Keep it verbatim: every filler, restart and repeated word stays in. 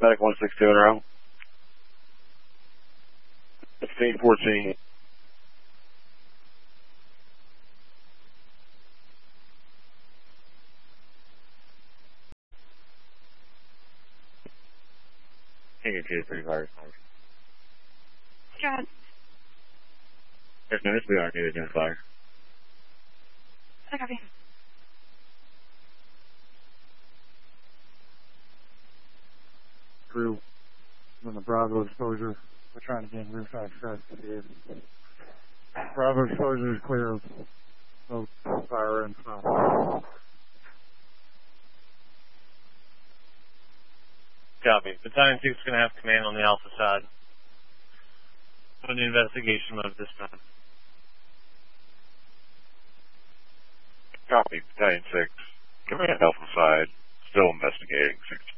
Medic one six two in a row. fifteen fourteen. King of two three fire. Go ahead. There's no S B R needed in fire. I copy. Crew, when the Bravo exposure, we're trying to gain roof access. Bravo exposure is clear of both fire and fire. Copy. Battalion two is going to have command on the Alpha side. On the investigation mode this time. Copy. Battalion six. Command Alpha side. Still investigating. six